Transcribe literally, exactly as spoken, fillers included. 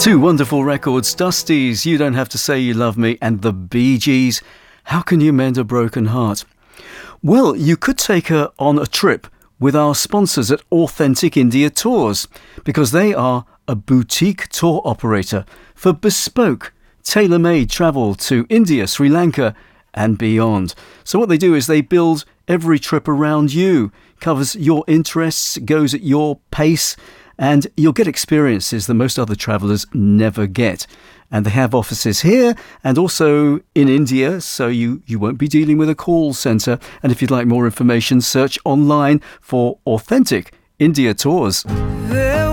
Two wonderful records, Dustys, You Don't Have to Say You Love Me, and the Bee Gees, How Can You Mend a Broken Heart? Well, you could take her on a trip with our sponsors at Authentic India Tours, because they are a boutique tour operator for bespoke, tailor-made travel to India, Sri Lanka and beyond. So what they do is they build every trip around you, covers your interests, goes at your pace, and you'll get experiences that most other travellers never get. And they have offices here and also in India, so you, you won't be dealing with a call centre. And if you'd like more information, search online for Authentic India Tours. There